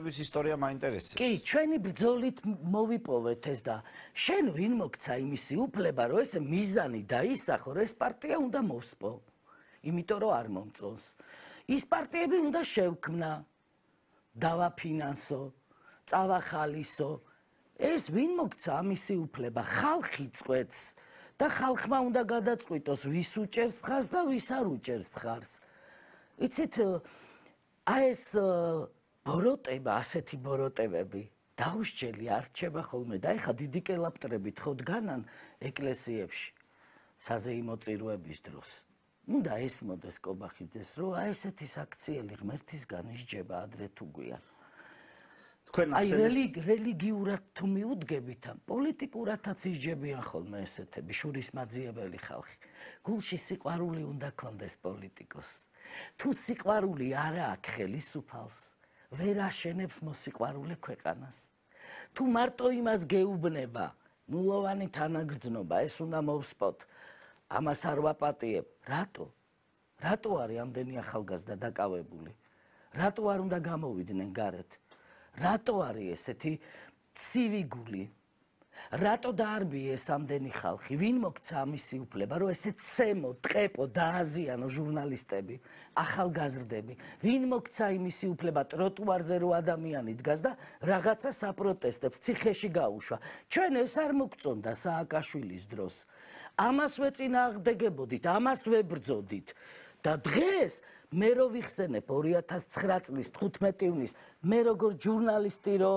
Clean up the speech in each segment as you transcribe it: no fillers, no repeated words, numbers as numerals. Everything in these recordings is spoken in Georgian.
ბრძოლების ისტორია მაინტერესებს. კი, ჩვენი ბრძოლით მოვიპოვეთ ეს და შენ ვინ მოგცა იმისი უფლება, რომ ეს მიზანი დაისახო, რომ ეს პარტია უნდა მოსპო. იმიტომ რომ არ მომწონს. ის პარტიები უნდა შევქმნა, დავაფინანსო, წავახალისო. ეს ვინ მოგცა ამისი უფლება? ხალხი წყვეტს და ხალხმა უნდა გადაწყვიტოს, ვის უჭერს მხარს და ვის არ უჭერს მხარს. იცით, აი ეს ბოროტება, ასეთი ბოროტებები დაუსჯელი არ რჩება ხოლმე და ეხა დიდი კელაპტრებით ხო დგანან ეკლესიებში საზეიმო წირვების დროს. უნდა ესმოდეს კობახიძეს, რომ აი ესეთი საქციელი ღმერთისგან ისჯება ადრე თუ გვიან. აი რელიგიურად თუ მიუდგებით, პოლიტიკურადაც ისჯებიან ხოლმე ესეთები, შურისმაძიებელი ხალხი. გულში სიყვარული უნდა ქონდეს პოლიტიკოსს. თუ სიყვარული არა აქვს ხელისუფალს, ვერ აშენებს მოსიყვარულე ქვეყანას. თუ მარტო იმას გეუბნება, ნულოვანი თანაგრძნობა, ეს უნდა მოვსპოთ, ამას არ ვაპატიებ. რატო არის ამდენი ახალგაზრდა დაკავებული? რატო არ უნდა გამოვიდნენ გარეთ? რატო არის ესეთი ცივი გული? რატო დაარბიეს ამდენი ხალხი? ვინ მოგცა ამისი უფლება, რომ ესე ცემო, ტყეპო, დააზიანო ჟურნალისტები, ახალგაზრდები? ვინ მოგცა იმისი უფლება, ტროტუარზე რო ადამიანი დგას და რაღაცას აპროტესტებს, ციხეში გაუშვა? ჩვენ ეს არ მოგწონდა სააკაშვილის დროს. ამას ვეწინააღმდეგებოდით, ამას ვებრძოდით. და დღეს მე რო ვიხსენებ 2009 წლის 15 ივნის, მე როგორ ჟურნალისტი რო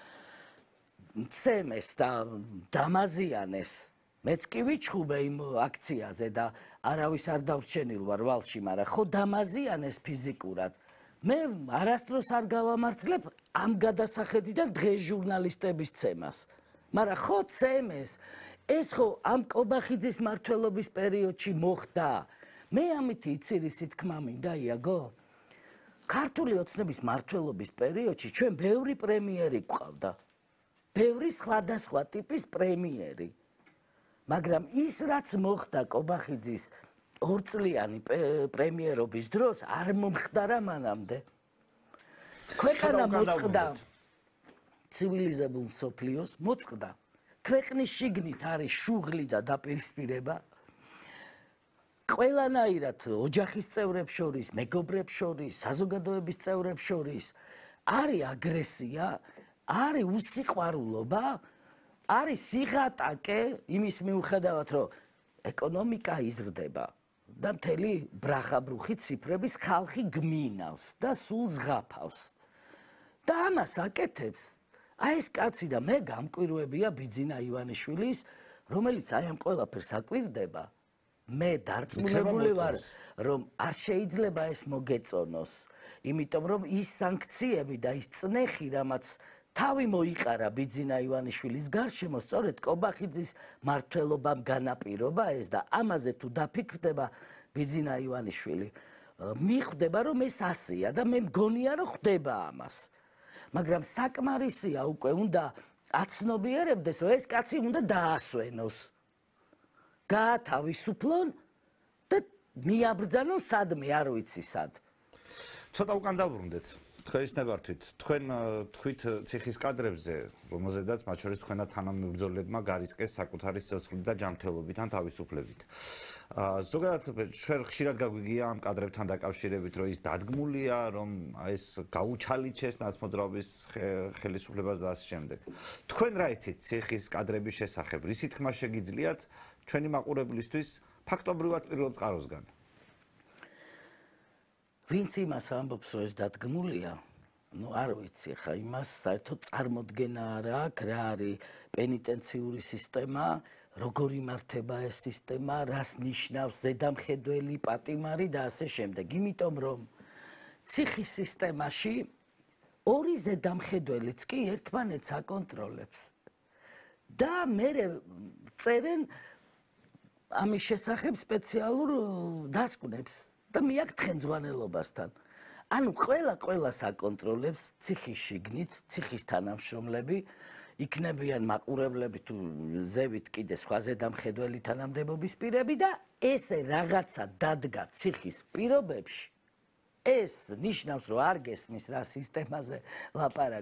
ცემეს და დამაზიანეს. მეც კი ვიჩხუბე იმ აქციაზე და არავის არ დავრჩენილ ვარ ვალში, მაგრამ ხო დამაზიანეს ფიზიკურად. მე არასდროს არ გავამართლებ ამ გადასახედიდან დღეს ჟურნალისტების ცემას. მაგრამ ხო ცემეს. ეს ხო ამ კობახიძის მმართველობის პერიოდში მოხდა. მე ამითი იცირისით თქმა მინდა იაგო. ქართული ოცნების მმართველობის პერიოდში ჩვენ ბევრი პრემიერი გვყავდა. ბევრი სხვადასხვა ტიპის პრემიერი. მაგრამ ის რაც მოხდა კობახიძის ორწლიანი პრემიერობის დროს არ მომხდარა მანამდე. ქვეყანა მოწყდა ცივილიზებულ მსოფლიოს მოწყდა. ქვეყნის შიგნით არის შუღლი და დაპირისპირება. ყველანაირად ოჯახის წევრებს შორის, მეგობრებს შორის, საზოგადოების წევრებს შორის არის აგრესია, არის უსიყვარულობა, არის სიღატაკე იმის მიუხედავად, რომ ეკონომიკა იზრდება და მთელი ბრახაბრუხი ციფრების ხალხი გმინავს და სულ ზღაფავს. და ამას აკეთებს აი ეს კაცი და მე გამკვირვებია ბიძინა ივანიშვილის, რომელიც აი ამ ყველაფერს აკვირდება. მე დარწმუნებული ვარ, რომ არ შეიძლება ეს მოგეწონოს, იმიტომ რომ ის სანქციები და ის წნეხი, რამაც თავი მოიყარა ბიძინა ივანიშვილის გარშემო, სწორედ კობახიძის მმართველობამ განაპირობა ეს და ამაზე თუ დაფიქრდება ბიძინა ივანიშვილი, მიხვდება რომ ეს ასია და მე მგონია რომ ხდება ამას. მაგრამ საკმარისია უკვე უნდა აცნობიერებდეს, რომ ეს კაცი უნდა დაასვენოს. გაათავისუფლონ და მიაბრძანონ სადმე, არ ვიცი სად. ცოტა უკან დავბრუნდეთ. თქვენისნებართვით, თქვენ თქვით ციხის კადრებზე, რომელზედაც მათ შორის თქვენად თანამებრძოლებმა გარისკეს საკუთარი სიცოცხლით და ჯანმრთელობით ან თავისუფლებით. ზოგადად ჩვენ ხშირად გაგვიგია ამ კადრებთან დაკავშირებით, რომ ის დადგმულია, რომ ეს გაუჩალიჩეს ნაცმოძრაობის ხელისუფლებას და ასე შემდეგ. თქვენ რა იცით ციხის კადრების შესახებ? რისი თქმა შეგიძლიათ ჩვენი მაყურებლისთვის ფაქტობრივად პირველ წყაროსგან? ვინც იმას ამბობს, რომ ეს დადგმულია, ну არ ვიცი, ხა იმას საერთოდ წარმოდგენა არ აქვს, რა არის პენიტენციური სისტემა, როგორ იმართება ეს სისტემა, რას ნიშნავს ზედამხედველი, პატიმარი და ასე შემდეგ. იმიტომ რომ ციხის სისტემაში ორი ზედამხედველიც კი ერთმანეთს აკონტროლებს. და მე წერენ ამის შესახებ სპეციალურ დასკვნებს. და მიაკითხენ ძღვანელობასთან. ანუ ყველას აკონტროლებს ციხის შიგნით, ციხის თანამშრომლები, იქნებიან მაყურებლები თუ ზევით კიდე სხვა ზედამხედველი თანამდებობის პირები და ესე რაღაცა დადგა ციხის პირობებში. ეს ნიშნავს, რომ არ გესმის რა სისტემაზე ლაპარაკობ.